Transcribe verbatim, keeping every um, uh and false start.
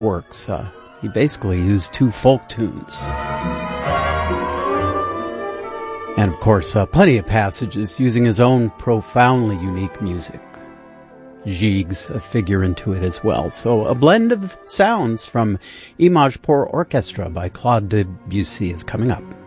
works. Uh, he basically used two folk tunes. And of course, uh, plenty of passages using his own profoundly unique music. Gigs a figure into it as well. So a blend of sounds from Image pour Orchestra by Claude Debussy is coming up.